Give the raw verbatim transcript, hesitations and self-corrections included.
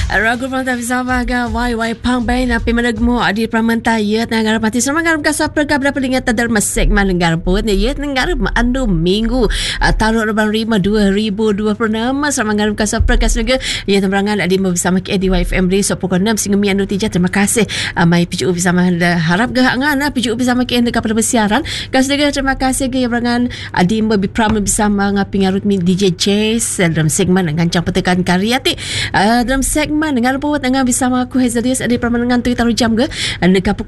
Ragu pramanta bersama ga wai wai pang bain api managmo adi pramanta yet nangar mati sama ngaram ka sapra ka berapa lingat tadar masek malengar put ne yet nangar ando minggu taruh rabang rima dua ribu dua puluh enam sama ngaram ka sapra ka sega yet berangan adi bersama ke di Y F M di pukul enam sehingga mianu tija. Terima kasih mai piju bersama harap ga ngana piju bersama ke anda kapal bersiaran ka sega. Terima kasih ga berangan adi berbipram bersama ngapi ngarut mi D J Chase dalam segmen dengan campur tekan karyati dalam segmen dengan buat dengan bersama aku Hezadius ada permandangan tu taruh jam ke anda